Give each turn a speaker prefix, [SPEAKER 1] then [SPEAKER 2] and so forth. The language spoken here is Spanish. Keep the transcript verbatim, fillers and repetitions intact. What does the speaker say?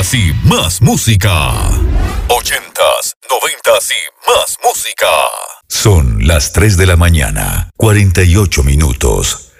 [SPEAKER 1] noventas y más música. Ochentas, noventas y más música. Son las tres de la mañana, cuarenta y ocho minutos.